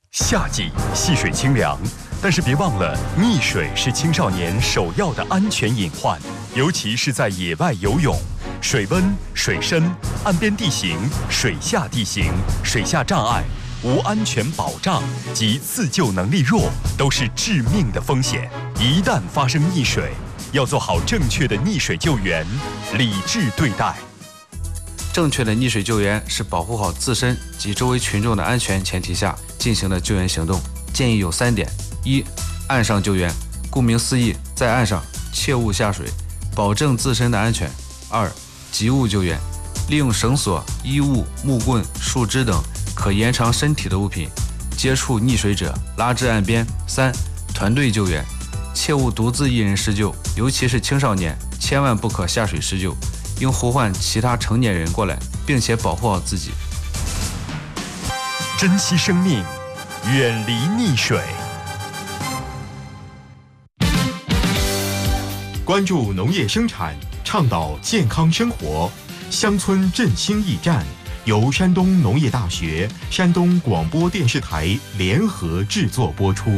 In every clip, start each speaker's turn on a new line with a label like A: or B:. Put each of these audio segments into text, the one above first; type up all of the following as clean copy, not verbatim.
A: 夏季戏水清凉，但是别忘了，溺水是青少年首要的安全隐患，尤其是在野外游泳。水温、水深、岸边地形、水下地形、水下障碍、无安全保障及自救能力弱，都是致命的风险。一旦发生溺水，要做好正确的溺水救援，理智对待。
B: 正确的溺水救援是保护好自身及周围群众的安全前提下进行的救援行动，建议有3点：一、岸上救援，顾名思义，在岸上切勿下水，保证自身的安全；二、急物救援，利用绳索、衣物、木棍、树枝等可延长身体的物品接触溺水者拉至岸边；三、团队救援，切勿独自一人施救，尤其是青少年，千万不可下水施救，应呼唤其他成年人过来，并且保护好自己。
A: 珍惜生命，远离溺水。
C: 关注农业生产，倡导健康生活。乡村振兴驿站由山东农业大学、山东广播电视台联合制作播出。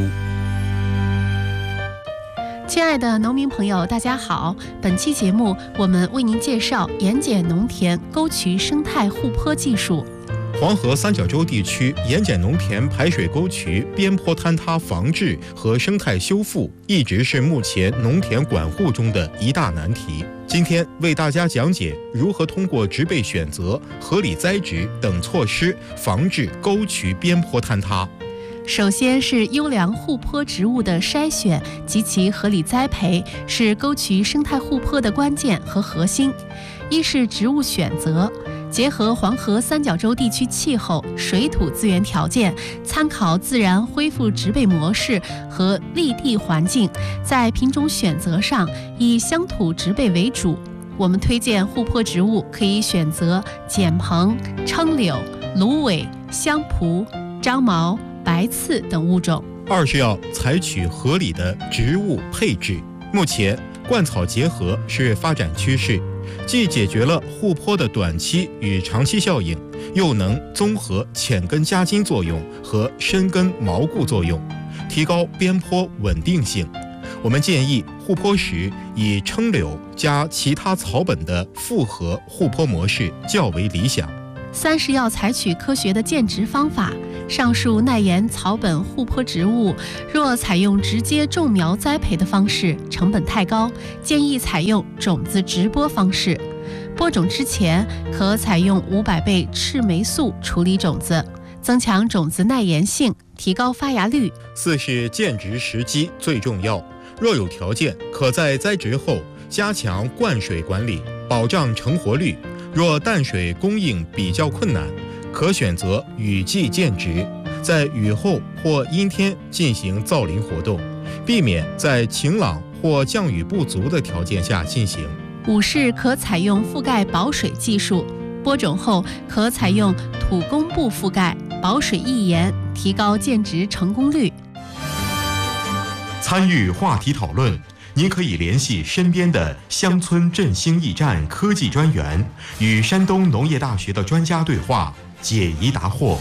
D: 亲爱的农民朋友，大家好！本期节目我们为您介绍盐碱农田沟渠生态护坡技术。
C: 黄河三角洲地区盐碱农田排水沟渠边坡坍塌防治和生态修复一直是目前农田管护中的一大难题。今天为大家讲解如何通过植被选择、合理栽植等措施防治沟渠边坡坍塌。
D: 首先是优良护坡植物的筛选及其合理栽培，是沟渠生态护坡的关键和核心。一是植物选择，结合黄河三角洲地区气候、水土资源条件，参考自然恢复植被模式和立地环境，在品种选择上以乡土植被为主。我们推荐护坡植物可以选择碱蓬、称柳、芦苇、香蒲、樟毛、白刺等物种。
C: 二是要采取合理的植物配置。目前灌草结合是发展趋势，既解决了护坡的短期与长期效应，又能综合浅根夹筋作用和深根锚固作用，提高边坡稳定性。我们建议护坡时以称柳加其他草本的复合护坡模式较为理想。
D: 三是要采取科学的间植方法。上述耐盐草本护坡植物，若采用直接种苗栽培的方式，成本太高，建议采用种子直播方式。播种之前，可采用500倍赤霉素处理种子，增强种子耐盐性，提高发芽率。
C: 四是间植时机最重要，若有条件，可在栽植后加强灌水管理，保障成活率。若淡水供应比较困难，可选择雨季间植，在雨后或阴天进行造林活动，避免在晴朗或降雨不足的条件下进行。
D: 五是可采用覆盖保水技术，播种后可采用土工布覆盖，保水抑盐，提高间植成功率。
C: 参与话题讨论，您可以联系身边的乡村振兴驿站科技专员，与山东农业大学的专家对话，解疑答惑。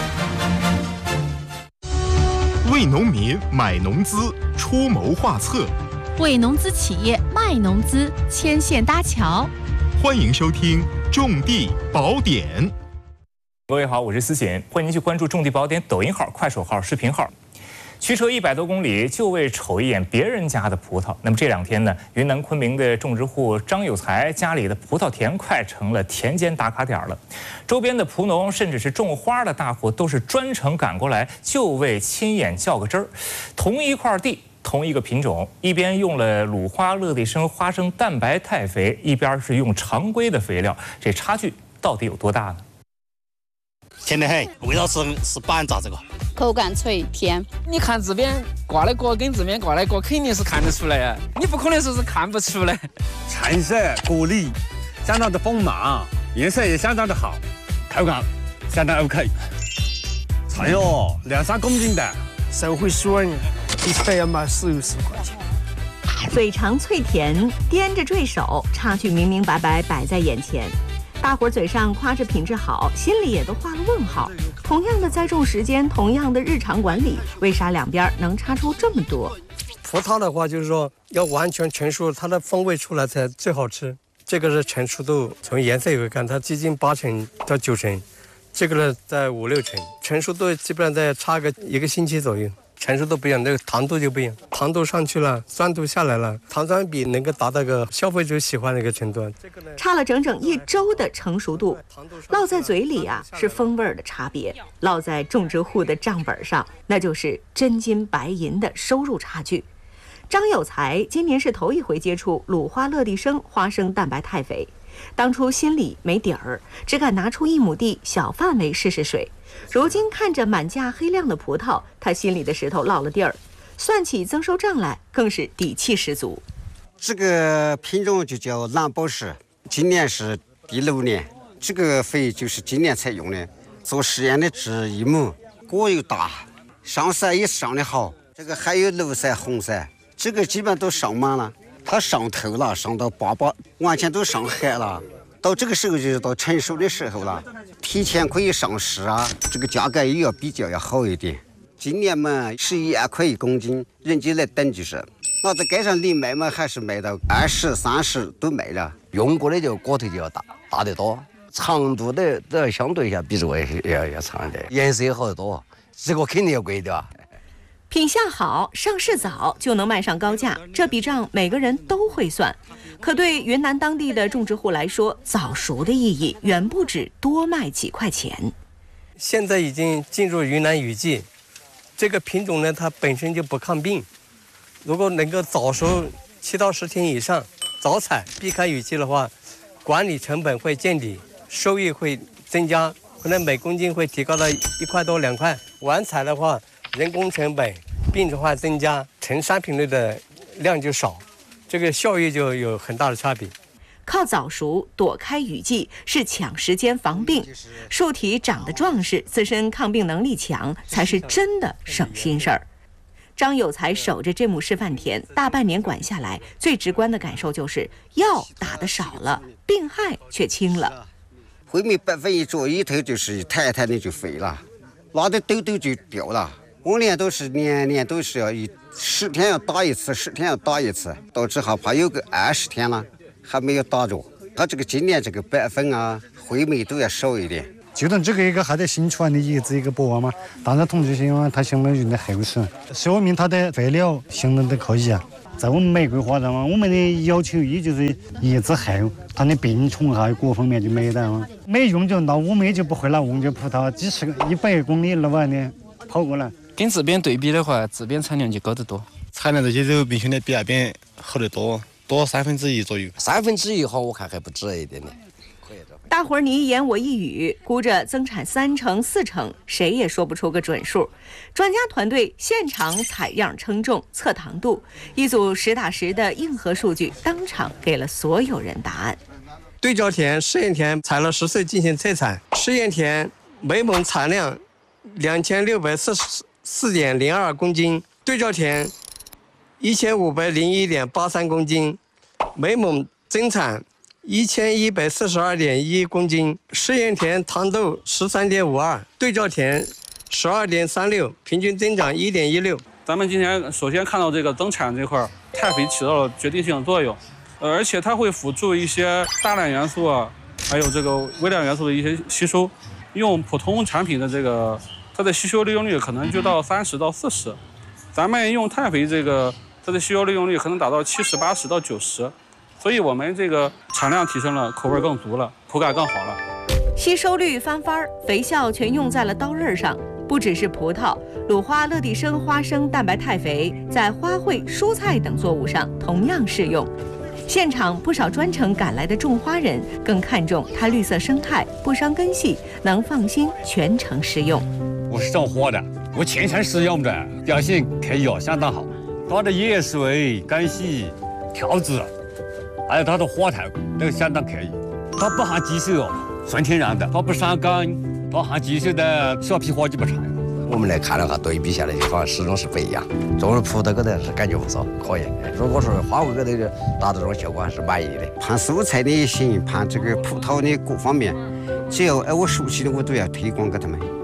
C: 为农民买农资，出谋划策；
D: 为农资企业卖农资，牵线搭桥。
C: 欢迎收听《种地宝典》。
E: 各位好，我是思贤，欢迎您去关注《种地宝典》抖音号、快手号、视频号。驱车100多公里就为瞅一眼别人家的葡萄。那么这2天呢，云南昆明的种植户张有才家里的葡萄田快成了田间打卡点了。周边的葡农甚至是种花的大户都是专程赶过来，就为亲眼较个真儿。同一块地，同一个品种，一边用了鲁花乐地生花生蛋白肽肥，一边是用常规的肥料，这差距到底有多大呢？
F: 甜得很，味道是板炸这个。
G: 口感脆甜，
H: 你看这边挂的果跟这边挂的果肯定是看得出来啊，你不可能说是看不出来。
F: 菜色果粒相当的丰满，颜色也相当的好，口感相当 OK。菜哟，2-3公斤的，
I: 手会酸，一份要卖40-50块钱。
J: 嘴长脆甜，掂着坠手，差距明明白白摆在眼前。大伙儿嘴上夸着品质好，心里也都画了问号。 同样的栽种时间，同样的日常管理，为啥两边能差出这么多？
I: 葡萄的话，就是说要完全成熟，它的风味出来才最好吃。这个是成熟度，从颜色也会看，它接近8成到9成，这个呢在5、6成，成熟度基本上在差个1个星期左右。成熟度不一样，那个糖度就不一样，糖度上去了，酸度下来了，糖酸比能够达到个消费者喜欢的一个程度。
J: 差了整整1周的成熟度，烙在嘴里啊是风味的差别，烙在种植户的账本上，那就是真金白银的收入差距。张有才今年是头一回接触鲁花乐地生花生蛋白肽肥，当初心里没底儿，只敢拿出1亩地小范围试试水。如今看着满架黑亮的葡萄，他心里的石头落了地儿，算起增收账来更是底气十足。
G: 这个品种就叫蓝宝石，今年是第6年，这个肥就是今年才用的。做实验的是1亩，果又大，上色也上得好，这个还有绿色、红色，这个基本都上满了，它上头了，上到8，完全都上海了。到这个时候就是到成熟的时候了，提前可以上市啊，这个价格也要比较要好一点。今年嘛11、2块1公斤，人家来等就是。那在街上里卖嘛，还是卖到20、30都卖了。
K: 用过的就果头就要大得多，长度的相对一下比这个要长一点，颜色也好得多，这个肯定要贵的。
J: 品相好，上市早就能卖上高价，这笔账每个人都会算。可对云南当地的种植户来说，早熟的意义远不止多卖几块钱。
I: 现在已经进入云南雨季，这个品种呢，它本身就不抗病。如果能够早熟7到10天以上，早采避开雨季的话，管理成本会见底，收益会增加，可能每公斤会提高到1块多2块。晚采的话，人工成本、病虫害增加，成商品类的量就少，这个效益就有很大的差别。
J: 靠早熟躲开雨季是抢时间防病，树体长得壮实，自身抗病能力强，才是真的省心事儿。张有才守着这亩示范田，大半年管下来，最直观的感受就是药打得少了，病害却轻了。
G: 灰霾白粉一着一头就是一台台的就废了，那的痘痘就掉了。往年都是年都是要10天要打一次，10天要打一次，到之后怕有个20天了还没有打着。他这个今年这个白粉啊、灰霾都要少一点。
L: 就等这个一个还在新出来的叶子一个播王嘛，当然统计性嘛，它相当于的后生，说明它的肥料相当的可以啊。在我们玫瑰花上嘛，我们的要求也就是叶子厚，它的病虫害各方面就没得嘛。没用就那我们也就不会拿瓮酒葡萄100公里200年跑过来。
H: 跟这边对比的话，这边产量就高得多，
M: 产量这些都比兄弟比那边好得多1/3左右。
K: 1/3好，我看还不止一点点。
J: 大伙儿你一言我一语，估着增产3成4成，谁也说不出个准数。专家团队现场采样称重测糖度，一组实打实的硬核数据当场给了所有人答案。
I: 对照田、试验田采了10岁进行测采，试验田每亩产量2644.02公斤，对照田1501.83公斤，每亩增产1142.1公斤，试验田糖度13.52，对照田12.36，平均增长1.16。
N: 咱们今天首先看到这个增产这块，肽肥起到了决定性的作用，而且它会辅助一些大量元素啊，还有这个微量元素的一些吸收。用普通产品的这个，它的吸收利用率可能就到30到40，咱们用肽肥这个，它的吸收利用率可能达到70、80到90。所以我们这个产量提升了，口味更足了，口感更好了。
J: 吸收率翻番，肥效全用在了刀刃上。不只是葡萄，鲁花乐地生花生蛋白肽肥在花卉、蔬菜等作物上同样适用。现场不少专程赶来的种花人更看重它绿色生态，不伤根系，能放心全程食用。
F: 我是种花的，我全程使用的，表现可以相当好。它的叶水、根系、条子，还有它的花头都相当可以。它不含激素纯天然的，它不伤根，它含激素的小皮花就不长。
K: 我们来看的话，对比下来就好像始终是不一样。种葡萄疙瘩是感觉不错，可以。如果说花卉疙瘩达到这种效果，还是满意的。
G: 盘蔬菜的也行，盘这个葡萄的各方面，只要我熟悉的我都要推广给他们。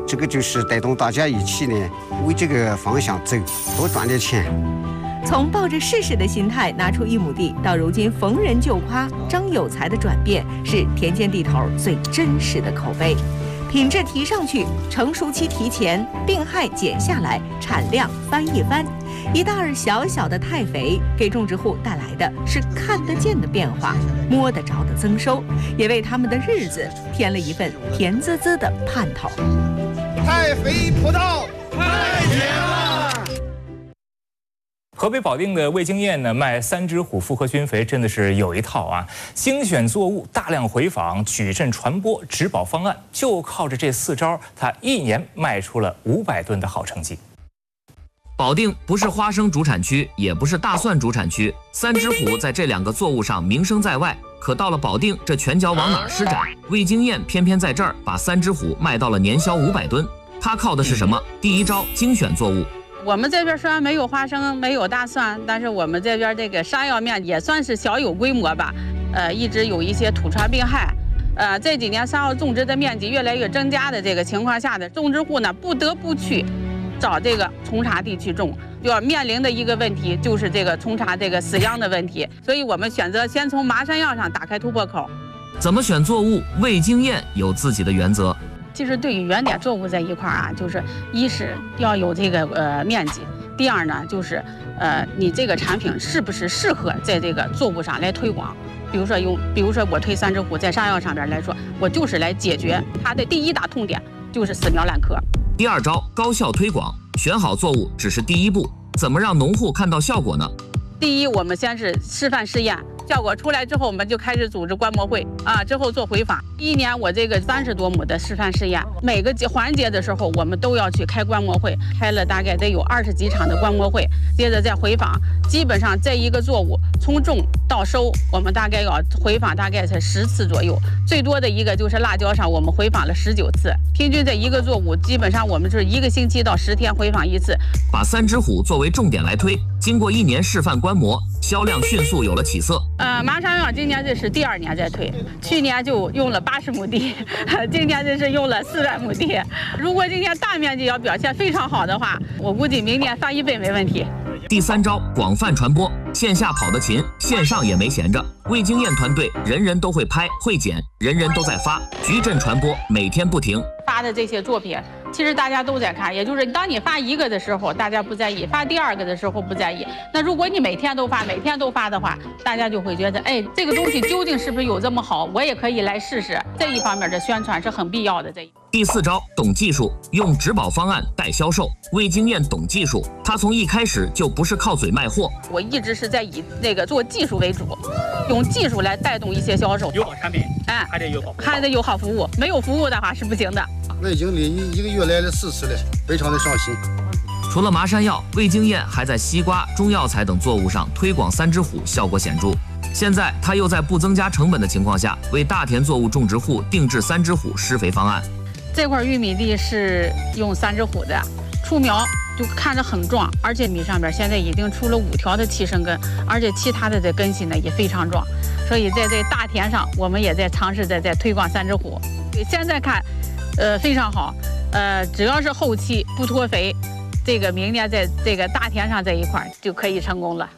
G: 这个就是带动大家一起呢，为这个方向走，多赚点钱。
J: 从抱着试试的心态拿出1亩地，到如今逢人就夸张有才的转变，是田间地头最真实的口碑。品质提上去，成熟期提前，病害减下来，产量翻一番。一袋小小的太肥，给种植户带来的是看得见的变化，摸得着的增收，也为他们的日子添了一份甜滋滋的盼头。
O: 太肥葡萄太甜了。
E: 河北保定的魏经验呢，卖3只虎复合菌肥真的是有一套啊！精选作物，大量回访，矩阵传播，植保方案，就靠着这4招，他1年卖出了500吨的好成绩。
P: 保定不是花生主产区，也不是大蒜主产区，3只虎在这2个作物上名声在外，可到了保定，这拳脚往哪儿施展？魏经验偏偏在这儿把3只虎卖到了年销500吨。他靠的是什么？第一招，精选作物。
Q: 我们这边虽然没有花生，没有大蒜，但是我们这边这个山药面也算是小有规模吧。一直有一些土传病害。这几年山药种植的面积越来越增加的这个情况下的种植户呢，不得不去找这个从茬地去种，就要面临的一个问题就是这个从茬这个死秧的问题。所以我们选择先从麻山药上打开突破口。
P: 怎么选作物？魏经验有自己的原则。
Q: 其实对于原点作物这一块啊，就是一是要有这个面积，第二呢就是你这个产品是不是适合在这个作物上来推广。比如说我推3只虎在山药上边来说，我就是来解决它的第一大痛点，就是死苗烂棵。
P: 第二招，高效推广。选好作物只是第一步，怎么让农户看到效果呢？
Q: 第一，我们先是示范试验，效果出来之后，我们就开始组织观摩会啊，之后做回访。1年我这个30多亩的示范试验，每个环节的时候，我们都要去开观摩会，开了大概得有20几场的观摩会，接着再回访。基本上这一个作物从种到收，我们大概要回访大概才10次左右。最多的一个就是辣椒上，我们回访了19次。平均这一个作物，基本上我们是1个星期到10天回访1次。
P: 把3只虎作为重点来推，经过1年示范观摩，销量迅速有了起色。
Q: 麻山药今年这是第2年在推，去年就用了80亩地，今年这是用了400亩地。如果今年大面积要表现非常好的话，我估计明年翻1倍没问题。
P: 第3招，广泛传播。线下跑得勤，线上也没闲着。魏经验团队人人都会拍会剪，人人都在发，矩阵传播，每天不停。
Q: 发的这些作品，其实大家都在看，也就是当你发1个的时候，大家不在意；发第2个的时候不在意。那如果你每天都发的话，大家就会觉得，哎，这个东西究竟是不是有这么好？我也可以来试试。这一方面的宣传是很必要的。
P: 第4招，懂技术，用植保方案带销售。魏经验懂技术，他从一开始就不是靠嘴卖货。
Q: 我一直是在以那个做技术为主，用技术来带动一些销售。
O: 有好产品，
Q: 还得有好服务，没有服务的话是不行的。
R: 魏经理1个月来了4次了，非常的上心。
P: 除了麻山药，魏经验还在西瓜、中药材等作物上推广3只虎，效果显著。现在他又在不增加成本的情况下，为大田作物种植户定制3只虎施肥方案。
Q: 这块玉米地是用3只虎的，出苗就看着很壮，而且米上边现在已经出了5条的气生根，而且其他的这根系呢也非常壮，所以在这大田上我们也在尝试在推广3只虎。现在看，非常好，只要是后期不脱肥，这个明年在这个大田上这一块就可以成功了。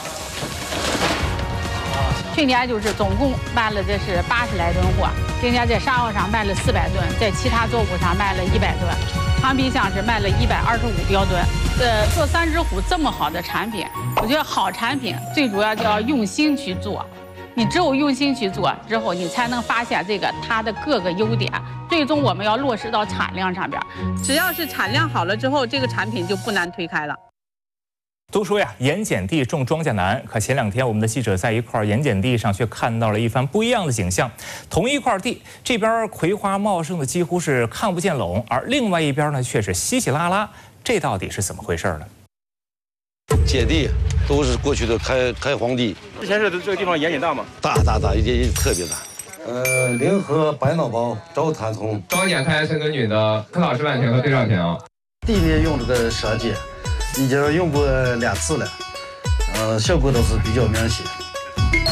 Q: 去年就是总共卖了这是80来吨货，今年在山药上卖了400吨，在其他作物上卖了100吨，长皮橡是卖了125标吨。做3只虎这么好的产品，我觉得好产品最主要就要用心去做。你只有用心去做之后，你才能发现这个它的各个优点。最终我们要落实到产量上边，只要是产量好了之后，这个产品就不难推开了。
E: 都说呀，盐碱地种庄稼难。可前2天，我们的记者在一块盐碱地上却看到了一番不一样的景象。同一块地，这边葵花茂盛的几乎是看不见垄，而另外一边呢却是稀稀拉拉。这到底是怎么回事呢？
S: 碱地都是过去的开荒地。
O: 之前是这个地方盐碱大吗？
S: 大，也特别大。联合百脑包招滩丛，
T: 庄稼开深耕菌的科老师版田和对照田啊。
R: 地面用这个蛇碱。已经用过2次了，效果都是比较明显。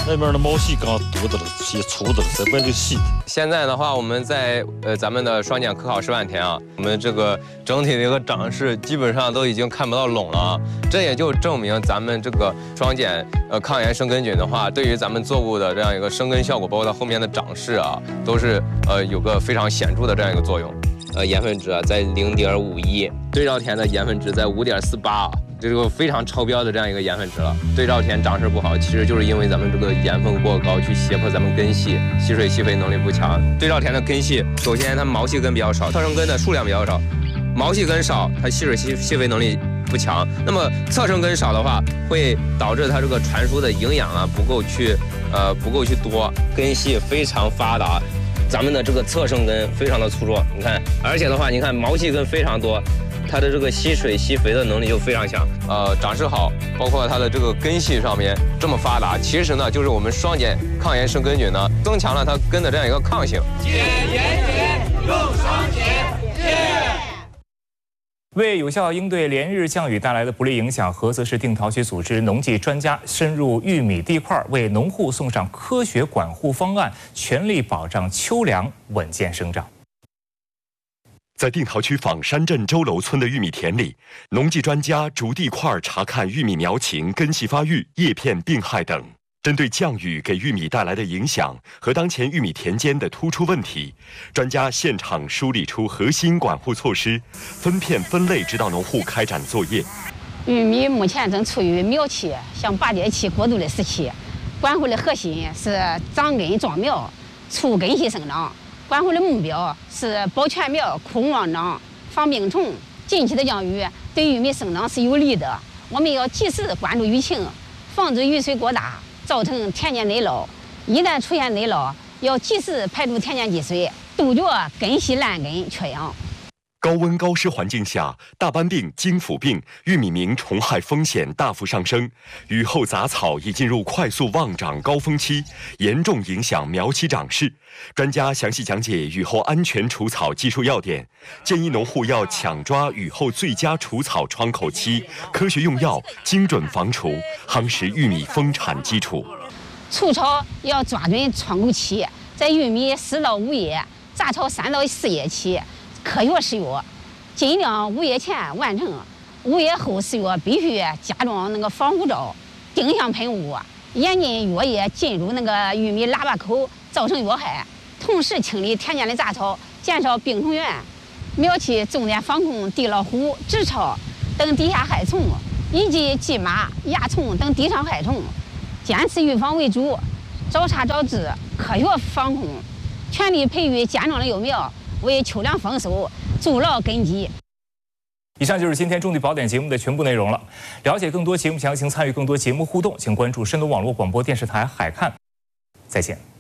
M: 那边的毛细刚多的了，些粗的了，这边就细的。
T: 现在的话，我们在咱们的双减科考10万田啊，我们这个整体的一个长势基本上都已经看不到垄了啊。这也就证明咱们这个双减抗炎生根菌的话，对于咱们作物的这样一个生根效果，包括它后面的长势啊，都是有个非常显著的这样一个作用。盐分值啊在0.51，对照田的盐分值在5.48啊。这个非常超标的这样一个盐分值了，对照田长势不好，其实就是因为咱们这个盐分过高，去胁迫咱们根系吸水吸肥能力不强。对照田的根系，首先它毛细根比较少，侧生根的数量比较少，毛细根少，它吸水吸肥能力不强。那么侧生根少的话，会导致它这个传输的营养啊不够去多，根系非常发达。咱们的这个侧生根非常的粗壮，你看，而且的话，你看毛细根非常多。它的这个吸水吸肥的能力就非常强，长势好，包括它的这个根系上面这么发达，其实呢就是我们双减抗炎生根菌呢增强了它根的这样一个抗性。减盐减用双减。
E: 为有效应对连日降雨带来的不利影响，菏泽市定陶区组织农技专家深入玉米地块，为农户送上科学管护方案，全力保障秋粮稳健生长。
A: 在定陶区坊山镇周楼村的玉米田里，农技专家逐地块查看玉米苗情、根系发育、叶片病害等。针对降雨给玉米带来的影响和当前玉米田间的突出问题，专家现场梳理出核心管护措施，分片分类指导农户开展作业。
U: 玉米目前正处于苗期向拔节期过渡的时期，管护的核心是长根壮苗、促根系生长。管护的目标是保全苗枯旺长、防病虫。近期的降雨对玉米生长是有利的，我们要及时关注雨情，防止雨水过大造成田间内涝。一旦出现内涝，要及时排出田间积水，杜绝根系烂根缺氧。
A: 高温高湿环境下，大斑病、金腐病、玉米鸣虫害风险大幅上升，雨后杂草已进入快速旺长高峰期，严重影响苗期长势。专家详细讲解雨后安全除草技术要点，建议农户要抢抓雨后最佳除草窗口期，科学用药，精准防除，夯实玉米丰产基础。
U: 除草要抓准窗口期，在玉米4到5叶，杂草3到4叶期。科学施药，尽量5叶前完成，5叶后施药必须加装那个防护罩，定向喷雾，严禁药液进入那个玉米喇叭口造成药害，同时清理田间的杂草，减少病虫源。苗期重点防控地老虎、直草等地下害虫，以及蓟马、蚜虫等地上害虫，坚持预防为主，早查早治，科学防控，全力培育健壮的幼苗，为秋粮丰收筑牢根基。
E: 以上就是今天种地宝典节目的全部内容了。了解更多节目详情，参与更多节目互动，请关注深度网络广播电视台海看。再见。